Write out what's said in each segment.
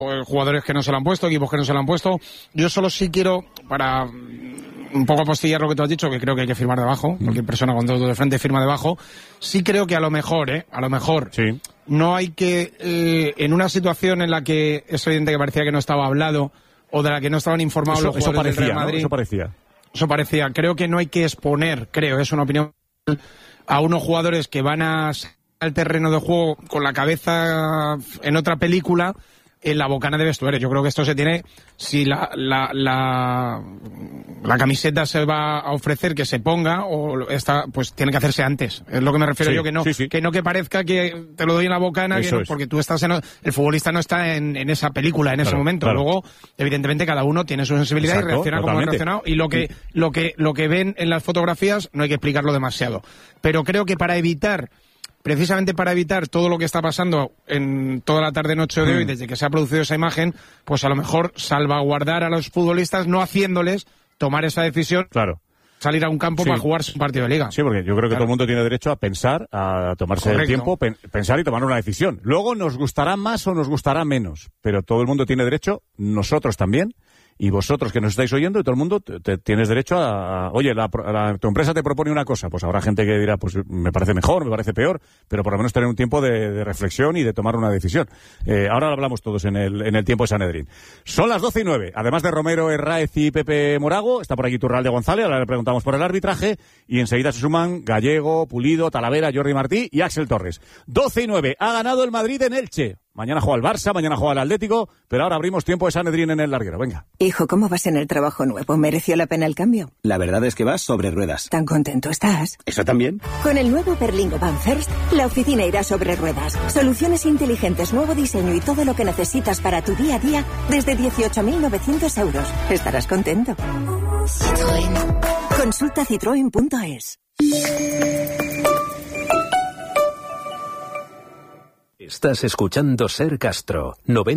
jugadores que no se lo han puesto, equipos que no se lo han puesto. Yo solo sí quiero, para un poco apostillar lo que tú has dicho, que creo que hay que firmar debajo, cualquier persona con todo de frente firma debajo, sí creo que a lo mejor, sí, no hay que, en una situación en la que es evidente que parecía que no estaba hablado, o de la que no estaban informados los jugadores del Real Madrid. Eso parecía. Creo que no hay que exponer, es una opinión, a unos jugadores que van al terreno de juego con la cabeza en otra película, en la bocana de vestuario. Yo creo que esto se tiene, si la camiseta se va a ofrecer que se ponga, o esta, pues tiene que hacerse antes. Es lo que me refiero yo, que no, que no que parezca que te lo doy en la bocana, que no, porque tú estás el futbolista no está en esa película, en ese momento. Claro. Luego, evidentemente, cada uno tiene su sensibilidad y reacciona como ha reaccionado, y lo que ven en las fotografías no hay que explicarlo demasiado. Pero creo que precisamente para evitar todo lo que está pasando en toda la tarde-noche de hoy, desde que se ha producido esa imagen, pues a lo mejor salvaguardar a los futbolistas, no haciéndoles tomar esa decisión, salir a un campo para jugarse un partido de liga. Sí, porque yo creo que todo el mundo tiene derecho a pensar, a tomarse el tiempo, pensar y tomar una decisión. Luego nos gustará más o nos gustará menos, pero todo el mundo tiene derecho, nosotros también, y vosotros que nos estáis oyendo, y todo el mundo tienes derecho oye, tu empresa te propone una cosa, pues habrá gente que dirá, pues me parece mejor, me parece peor, pero por lo menos tener un tiempo de reflexión y de tomar una decisión. Ahora lo hablamos todos en el tiempo de Sanedrín. Son las 12:09, además de Romero, Herráez y Pepe Morago, está por aquí Turralde González, ahora le preguntamos por el arbitraje, y enseguida se suman Gallego, Pulido, Talavera, Jordi Martí y Axel Torres. 12:09, ha ganado el Madrid en Elche. Mañana juega el Barça, mañana juega el Atlético, pero ahora abrimos tiempo de Sanedrín en el larguero. Venga. Hijo, ¿cómo vas en el trabajo nuevo? ¿Mereció la pena el cambio? La verdad es que vas sobre ruedas. ¿Tan contento estás? ¿Eso también? Con el nuevo Berlingo Van First, la oficina irá sobre ruedas. Soluciones inteligentes, nuevo diseño y todo lo que necesitas para tu día a día desde 18.900 euros. Estarás contento. Citroën. Consulta citroen.es. Estás escuchando Ser Castro,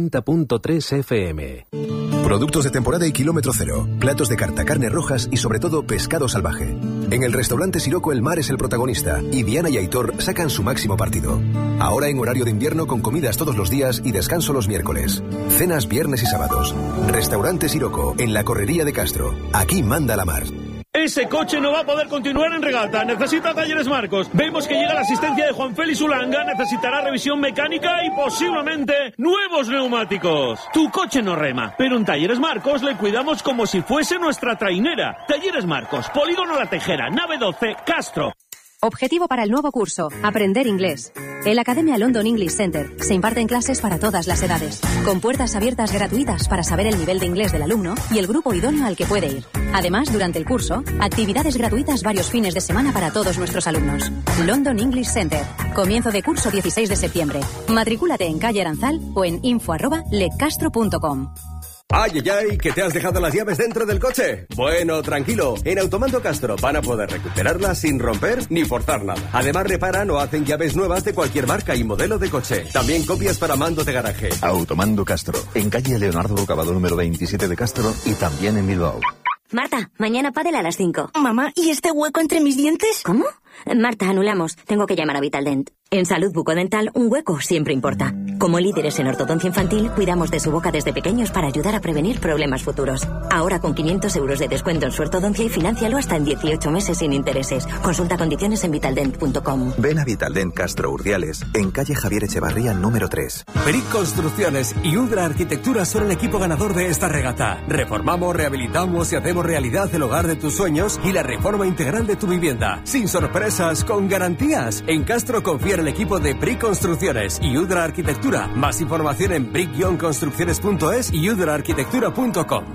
90.3 FM. Productos de temporada y kilómetro cero, platos de carta, carnes rojas y sobre todo pescado salvaje. En el restaurante Siroco el mar es el protagonista y Diana y Aitor sacan su máximo partido. Ahora en horario de invierno con comidas todos los días y descanso los miércoles. Cenas viernes y sábados. Restaurante Siroco, en la Correría de Castro. Aquí manda la mar. Ese coche no va a poder continuar en regata. Necesita Talleres Marcos. Vemos que llega la asistencia de Juan Félix Ulanga. Necesitará revisión mecánica y posiblemente nuevos neumáticos. Tu coche no rema, pero en Talleres Marcos le cuidamos como si fuese nuestra trainera. Talleres Marcos, Polígono La Tejera, nave 12, Castro. Objetivo para el nuevo curso, aprender inglés. En la Academia London English Center se imparten clases para todas las edades, con puertas abiertas gratuitas para saber el nivel de inglés del alumno y el grupo idóneo al que puede ir. Además, durante el curso, actividades gratuitas varios fines de semana para todos nuestros alumnos. London English Center. Comienzo de curso 16 de septiembre. Matricúlate en calle Aranzal o en info@lecastro.com. ¡Ay, ay, ay! ¿Que te has dejado las llaves dentro del coche? Bueno, tranquilo. En Automando Castro van a poder recuperarlas sin romper ni forzar nada. Además, reparan o hacen llaves nuevas de cualquier marca y modelo de coche. También copias para mando de garaje. Automando Castro. En calle Leonardo Rocabado número 27 de Castro y también en Bilbao. Marta, mañana pádel a las 5. Mamá, ¿y este hueco entre mis dientes? ¿Cómo? Marta, anulamos. Tengo que llamar a Vitaldent. En salud bucodental, un hueco siempre importa. Como líderes en ortodoncia infantil, cuidamos de su boca desde pequeños para ayudar a prevenir problemas futuros. Ahora con 500 euros de descuento en su ortodoncia y financialo hasta en 18 meses sin intereses. Consulta condiciones en vitaldent.com. Ven a Vitaldent Castro Urdiales, en calle Javier Echevarría número 3. Brick Construcciones y Udra Arquitectura son el equipo ganador de esta regata. Reformamos, rehabilitamos y hacemos realidad el hogar de tus sueños y la reforma integral de tu vivienda. Sin sorpresas, con garantías. En Castro confía en el equipo de Brick Construcciones y Udra Arquitectura. Más información en brick-construcciones.es y udraarquitectura.com.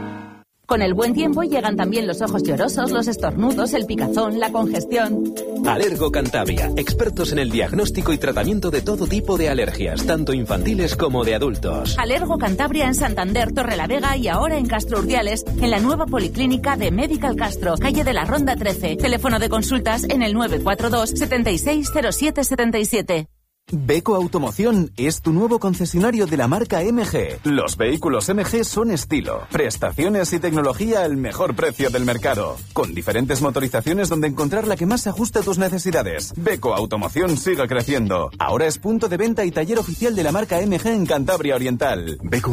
Con el buen tiempo llegan también los ojos llorosos, los estornudos, el picazón, la congestión. Alergo Cantabria, expertos en el diagnóstico y tratamiento de todo tipo de alergias, tanto infantiles como de adultos. Alergo Cantabria en Santander, Torrelavega y ahora en Castro Urdiales, en la nueva policlínica de Medical Castro, calle de la Ronda 13. Teléfono de consultas en el 942 760777. Beko Automoción es tu nuevo concesionario de la marca MG. Los vehículos MG son estilo, prestaciones y tecnología al mejor precio del mercado. Con diferentes motorizaciones donde encontrar la que más se ajuste a tus necesidades. Beko Automoción sigue creciendo. Ahora es punto de venta y taller oficial de la marca MG en Cantabria Oriental. Beko